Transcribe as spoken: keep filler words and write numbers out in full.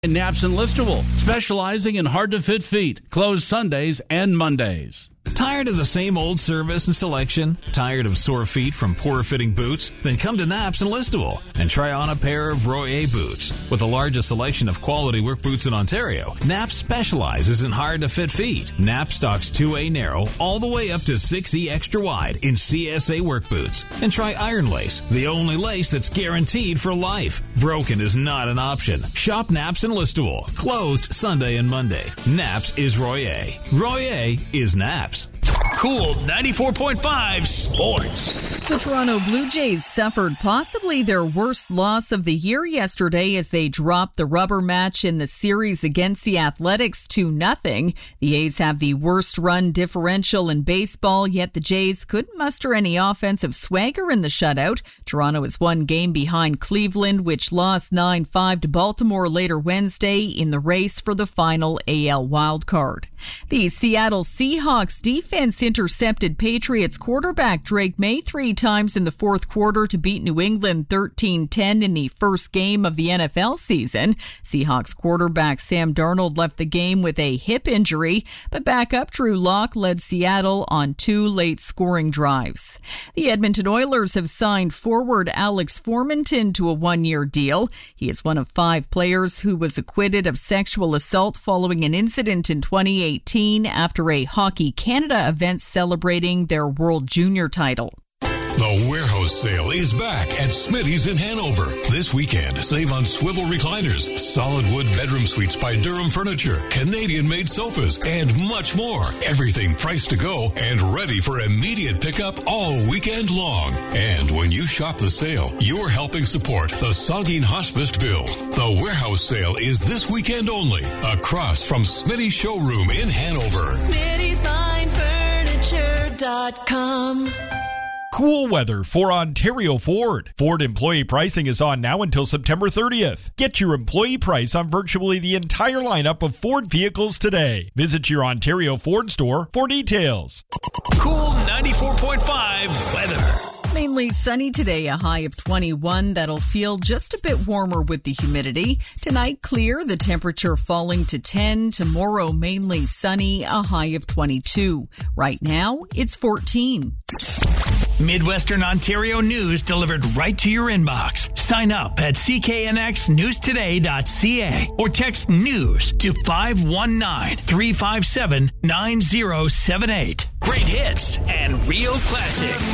Naps and Listowel, specializing in hard-to-fit feet, closed Sundays and Mondays. Tired of the same old service and selection? Tired of sore feet from poor-fitting boots? Then come to Naps and Listowel and try on a pair of Royer boots. With the largest selection of quality work boots in Ontario, Naps specializes in hard-to-fit feet. Naps stocks two A narrow all the way up to six E extra wide in C S A work boots. And try Iron Lace, the only lace that's guaranteed for life. Broken is not an option. Shop Naps and Listowel, closed Sunday and Monday. Naps is Royer. Royer is Naps. Cool ninety-four point five Sports. The Toronto Blue Jays suffered possibly their worst loss of the year yesterday as they dropped the rubber match in the series against the Athletics two nothing. The A's have the worst run differential in baseball, yet the Jays couldn't muster any offensive swagger in the shutout. Toronto is one game behind Cleveland, which lost nine five to Baltimore later Wednesday in the race for the final A L wildcard. The Seattle Seahawks defense intercepted Patriots quarterback Drake May three times in the fourth quarter to beat New England thirteen ten in the first game of the N F L season. Seahawks quarterback Sam Darnold left the game with a hip injury, but backup Drew Lock led Seattle on two late scoring drives. The Edmonton Oilers have signed forward Alex Formenton to a one-year deal. He is one of five players who was acquitted of sexual assault following an incident in twenty eighteen after a Hockey Canada event celebrating their World Junior title. The warehouse sale is back at Smitty's in Hanover. This weekend, save on swivel recliners, solid wood bedroom suites by Durham Furniture, Canadian-made sofas, and much more. Everything priced to go and ready for immediate pickup all weekend long. And when you shop the sale, you're helping support the Saugeen Hospice build. The warehouse sale is this weekend only, across from Smitty's showroom in Hanover. Smitty's Fine Furniture dot com. Cool weather for Ontario Ford. Ford employee pricing is on now until September thirtieth. Get your employee price on virtually the entire lineup of Ford vehicles today. Visit your Ontario Ford store for details. Cool ninety-four point five weather. Mainly sunny today, a high of twenty-one. That'll feel just a bit warmer with the humidity. Tonight, clear, the temperature falling to ten. Tomorrow, mainly sunny, a high of twenty-two. Right now, it's fourteen. Midwestern Ontario news delivered right to your inbox. Sign up at c k n x news today dot c a or text news to five one nine, three five seven, nine zero seven eight. Great hits and real classics.